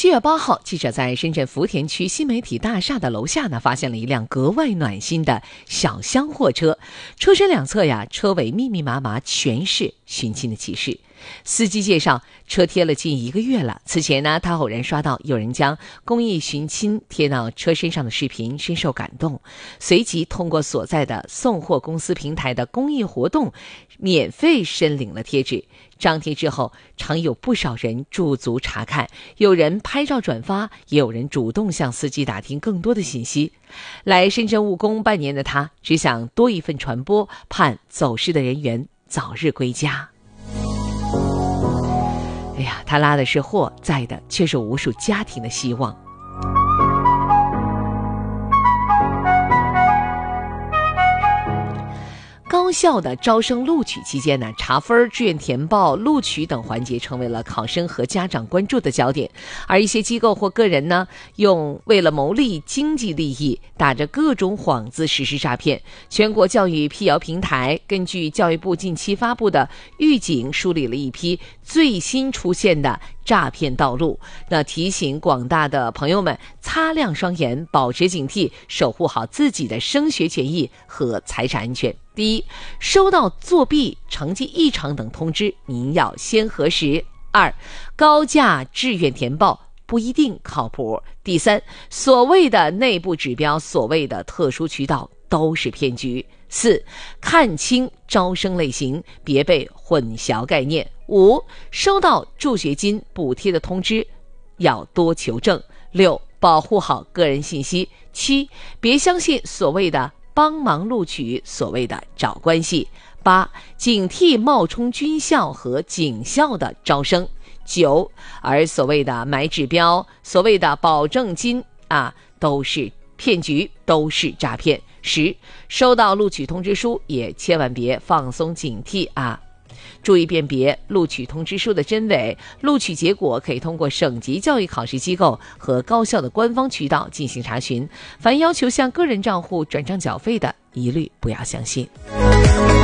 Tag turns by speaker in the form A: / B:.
A: 7月8号，记者在深圳福田区新媒体大厦的楼下呢，发现了一辆格外暖心的小厢货车，车身两侧车尾密密麻麻，全是寻亲的启事。司机介绍，车贴了近1个月了。此前呢，他偶然刷到有人将公益寻亲贴到车身上的视频，深受感动，随即通过所在的送货公司平台的公益活动，免费申领了贴纸。张贴之后，常有不少人驻足查看，有人拍照转发，也有人主动向司机打听更多的信息。来深圳务工半年的他，只想多一份传播，盼走失的人员早日归家。哎呀，他拉的是货，载的却是无数家庭的希望。高校的招生录取期间呢，查分、志愿填报、录取等环节成为了考生和家长关注的焦点。而一些机构或个人呢，为了牟利经济利益，打着各种幌子实施诈骗。全国教育辟谣平台根据教育部近期发布的预警，梳理了一批最新出现的诈骗道路，那提醒广大的朋友们擦亮双眼，保持警惕，守护好自己的升学权益和财产安全。第一，收到作弊、成绩异常等通知，您要先核实。2，高价志愿填报不一定靠谱。第3，所谓的内部指标、所谓的特殊渠道都是骗局。4，看清招生类型，别被混淆概念。5，收到助学金补贴的通知要多求证。6，保护好个人信息。7，别相信所谓的帮忙录取，所谓的找关系。8，警惕冒充军校和警校的招生。9，而所谓的买指标，所谓的保证金都是骗局，都是诈骗。10，收到录取通知书也千万别放松警惕注意辨别录取通知书的真伪，录取结果可以通过省级教育考试机构和高校的官方渠道进行查询。凡要求向个人账户转账缴费的，一律不要相信。